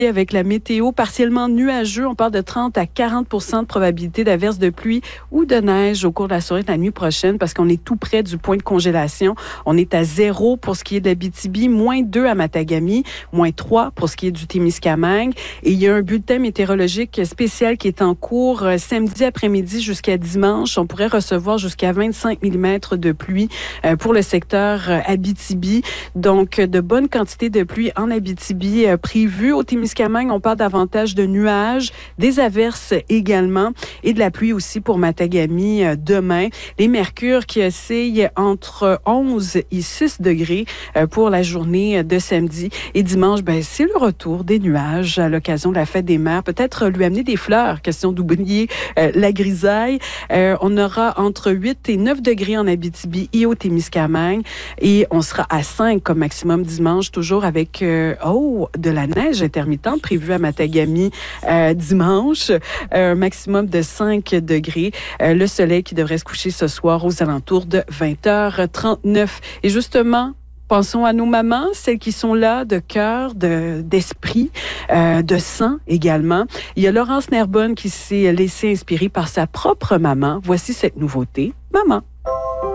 avec la météo partiellement nuageux. On parle de 30 à 40 % de probabilité d'averse de pluie ou de neige au cours de la soirée de la nuit prochaine parce qu'on est tout près du point de congélation. On est à 0 pour ce qui est de l'Abitibi, -2 à Matagami, -3 pour ce qui est du Témiscamingue. Et il y a un bulletin météorologique spécial qui est en cours samedi après-midi jusqu'à dimanche. On pourrait recevoir jusqu'à 25 mm de pluie pour le secteur Abitibi. Donc, de bonnes quantités de pluie en Abitibi prévues. Au Témiscamingue, on parle davantage de nuages, des averses également et de la pluie aussi pour Matagami demain. Les mercures qui oscillent entre 11 et 6 degrés pour la journée de samedi. Et dimanche, c'est le retour des nuages à l'occasion de la fête des mères. Peut-être lui amener des fleurs, question d'oublier la grisaille. On aura entre 8 et 9 degrés en Abitibi et au Témiscamingue. Et on sera à 5 comme maximum dimanche, toujours avec de la neige intermittente prévue à Matagami dimanche, un maximum de 5 degrés. Le soleil qui devrait se coucher ce soir aux alentours de 20h39. Et justement, pensons à nos mamans, celles qui sont là de cœur, d'esprit, de sang également. Il y a Laurence Nerbonne qui s'est laissée inspirer par sa propre maman. Voici cette nouveauté, Maman.